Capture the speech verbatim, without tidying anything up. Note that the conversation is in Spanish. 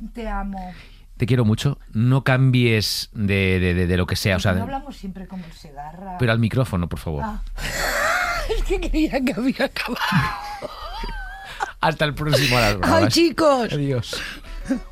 Te amo. Te quiero mucho. No cambies de, de, de, de lo que sea. O sea, no de... hablamos siempre como el Segarra. Pero al micrófono, por favor. Ah. Es que creía que había acabado. Hasta el próximo. ¡Ay, chicos! Adiós.